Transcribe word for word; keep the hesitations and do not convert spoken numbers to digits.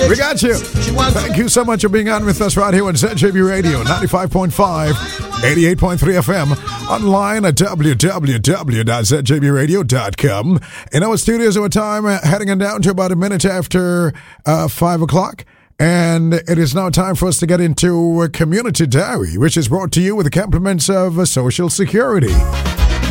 We got you. Thank you so much for being on with us right here on Z J B Radio, ninety-five point five, eighty-eight point three F M, online at w w w dot z j b radio dot com. In our studios, our time uh, heading on down to about a minute after uh, five o'clock. And it is now time for us to get into a Community Diary, which is brought to you with the compliments of uh, Social Security.